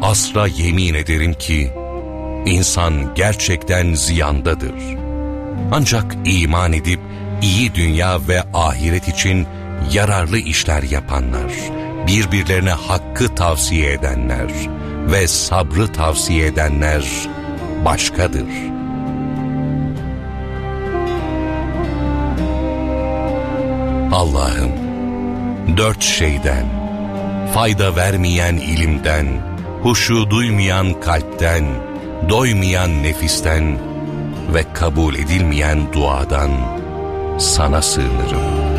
asra yemin ederim ki insan gerçekten ziyandadır. Ancak iman edip iyi dünya ve ahiret için yararlı işler yapanlar, birbirlerine hakkı tavsiye edenler ve sabrı tavsiye edenler başkadır. Allah'ım, 4 şeyden, fayda vermeyen ilimden, huşu duymayan kalpten, doymayan nefisten ve kabul edilmeyen duadan sana sığınırım.